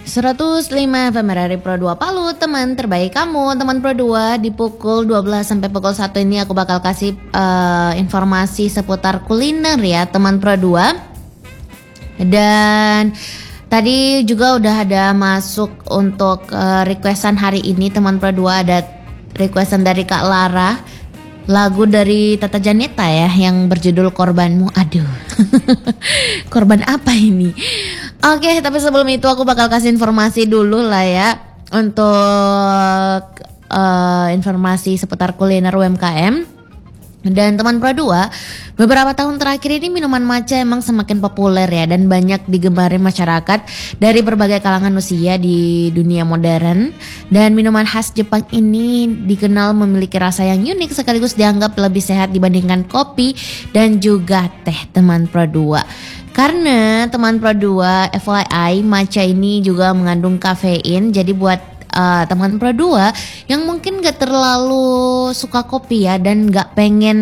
105 FM RRI Pro 2 Palu, teman terbaik kamu. Teman Pro 2 di pukul 12 sampai pukul 1 ini aku bakal kasih informasi seputar kuliner ya teman Pro 2. Dan tadi juga udah ada masuk untuk requestan hari ini teman Pro 2, ada requestan dari Kak Lara. Lagu dari Tata Janeta ya yang berjudul Korbanmu. Aduh. Korban apa ini? Oke, tapi sebelum itu aku bakal kasih informasi dulu lah ya untuk informasi seputar kuliner UMKM. Dan teman Pro 2, beberapa tahun terakhir ini minuman matcha emang semakin populer ya dan banyak digemari masyarakat dari berbagai kalangan usia di dunia modern. Dan minuman khas Jepang ini dikenal memiliki rasa yang unik sekaligus dianggap lebih sehat dibandingkan kopi dan juga teh teman Pro 2. Karena teman Pro 2 FYI matcha ini juga mengandung kafein, jadi buat teman Pro 2 yang mungkin gak terlalu suka kopi ya dan gak pengen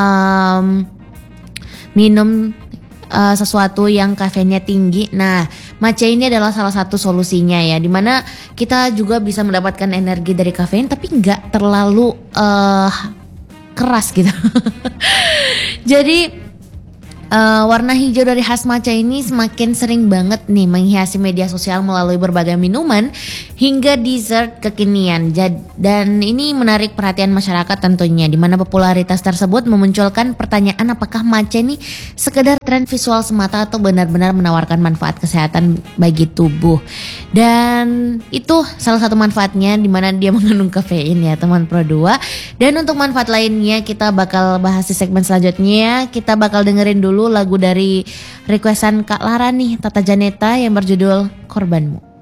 minum sesuatu yang kafeinnya tinggi. Nah, matcha ini adalah salah satu solusinya ya, dimana kita juga bisa mendapatkan energi dari kafein tapi gak terlalu keras gitu. Jadi warna hijau dari khas matcha ini semakin sering banget nih menghiasi media sosial melalui berbagai minuman hingga dessert kekinian. Dan ini menarik perhatian masyarakat tentunya, di mana popularitas tersebut memunculkan pertanyaan apakah matcha ini sekedar tren visual semata atau benar-benar menawarkan manfaat kesehatan bagi tubuh. Dan itu salah satu manfaatnya, di mana dia mengandung kafein ya teman Pro 2. Dan untuk manfaat lainnya kita bakal bahas di segmen selanjutnya. Kita bakal dengerin dulu lagu dari requestan Kak Lara nih, Tata Janeta yang berjudul Korbanmu.